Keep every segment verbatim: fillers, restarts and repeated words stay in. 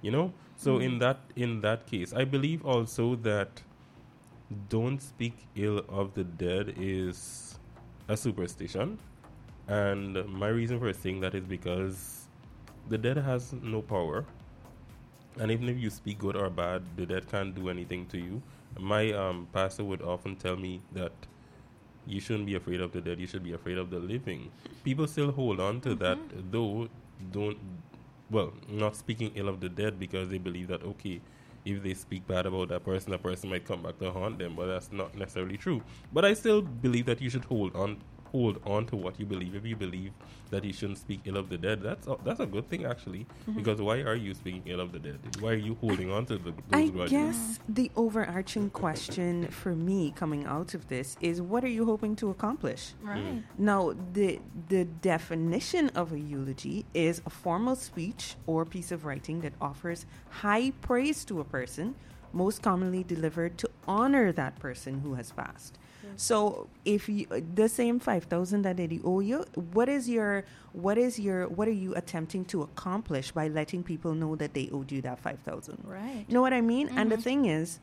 You know? So in that in that case, I believe also that don't speak ill of the dead is a superstition. And my reason for saying that is because the dead has no power. And even if you speak good or bad, the dead can't do anything to you. My um, pastor would often tell me that you shouldn't be afraid of the dead, you should be afraid of the living. People still hold on to that, though, don't, well, not speaking ill of the dead because they believe that, okay, if they speak bad about that person, that person might come back to haunt them, but that's not necessarily true. But I still believe that you should hold on hold on to what you believe. If you believe that you shouldn't speak ill of the dead, that's a, that's a good thing, actually. Mm-hmm. Because why are you speaking ill of the dead? Why are you holding on to the, those I grudges? guess the overarching question for me coming out of this is, what are you hoping to accomplish? Right. Mm. Now, the the definition of a eulogy is a formal speech or piece of writing that offers high praise to a person, most commonly delivered to honor that person who has passed. So, if you the same five thousand that they owe you, what is your what is your what are you attempting to accomplish by letting people know that they owed you that five thousand? Right. You know what I mean? Mm-hmm. And the thing is,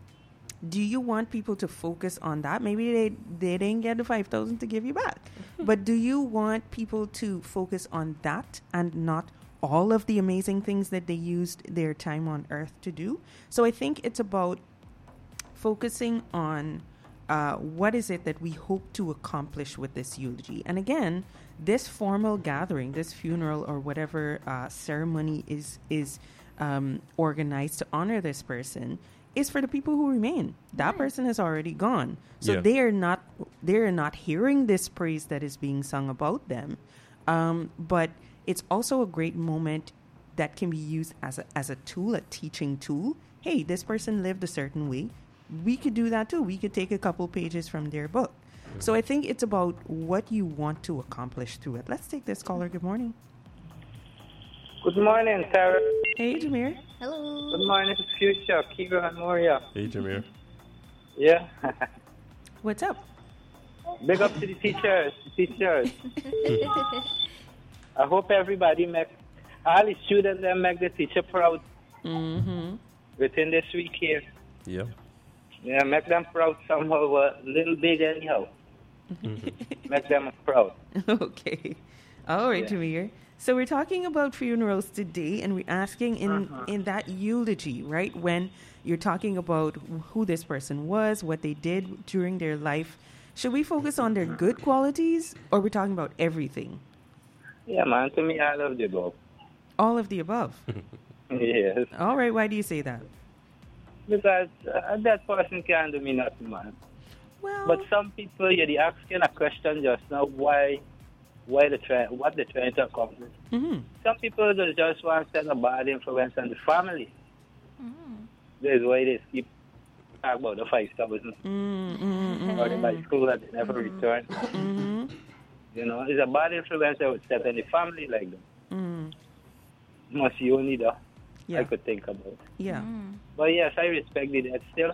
do you want people to focus on that? Maybe they they didn't get the five thousand to give you back, but do you want people to focus on that and not all of the amazing things that they used their time on earth to do? So I think it's about focusing on uh, what is it that we hope to accomplish with this eulogy. And again, this formal gathering, this funeral or whatever uh, ceremony is is um, organized to honor this person is for the people who remain. That Right. person has already gone. So Yeah. they are not they are not hearing this praise that is being sung about them. Um, but it's also a great moment that can be used as a as a tool, a teaching tool. Hey, this person lived a certain way. We could do that too. We could take a couple pages from their book. So I think it's about what you want to accomplish through it. Let's take this caller. Good morning. Good morning, Sarah. Hey, Jameer. Hello. Good morning, Future, Kira and Moria. Hey, Jameer. Yeah. What's up? Big up to the teachers, the teachers. I hope everybody make, all the students that make the teacher proud Mm-hmm. within this week here. Yeah. Yeah, make them proud somehow, a little big anyhow. Make them proud. Okay. All right, Yeah. Jameer. So we're talking about funerals today, and we're asking in, Uh-huh. in that eulogy, right? When you're talking about who this person was, what they did during their life, should we focus on their good qualities, or we're talking about everything? Yeah, man, to me, I love the above. All of the above. Yes. All right. Why do you say that? Because uh, that person can't do me nothing, man. Well, But some people, yeah, they asking a question just now, why, why they try, what they're trying to accomplish. mhm. Some people they just want to send a bad influence on the family. Mm. That's why they keep talking about the five thousand Mm, mm, mm, or the by school that they never return. mhm, You know, it's a bad influence that would set in the family like that. mm. Must you only that Yeah. I could think about. Yeah. Mm. But yes, I respect the dead still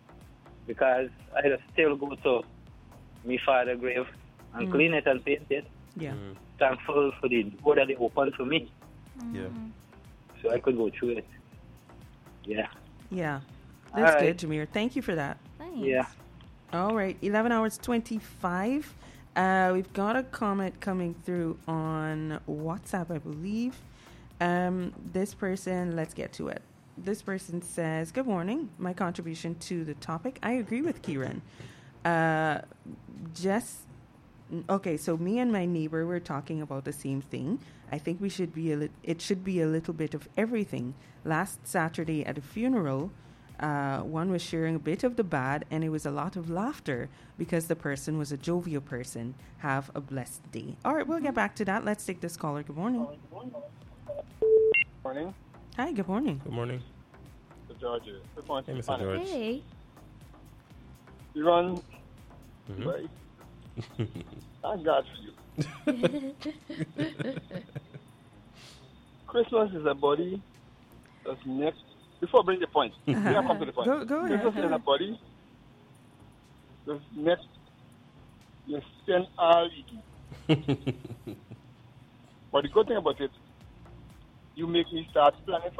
because I still go to my father's grave and Mm. clean it and paint it. Yeah. Mm. Thankful for the door that they opened for me, Yeah. so I could go through it. Yeah. Yeah. That's All good, right. Jameer. Thank you for that. Thanks. Yeah. All right, eleven hours twenty-five. Uh, we've got a comment coming through on WhatsApp, I believe. Um, this person, let's get to it. This person says, "Good morning. My contribution to the topic. I agree with Kieran. Uh, just okay. So me and my neighbor were talking about the same thing. I think we should be a lit- it should be a little bit of everything. Last Saturday at a funeral." Uh, one was sharing a bit of the bad, and it was a lot of laughter because the person was a jovial person. Have a blessed day. All right, we'll get back to that. Let's take this caller. Good morning. Morning, Hi, good morning. Good morning. Mister George. Good morning, Hey, Mister George. Hey. You run, Mhm. right? Thank God for you. Christmas is a body that's next. Before I bring the point, we have come to the point. Go- go ahead, Christmas go is a ahead. body that's next. You spend all week. But the good thing about it, you make me start planning for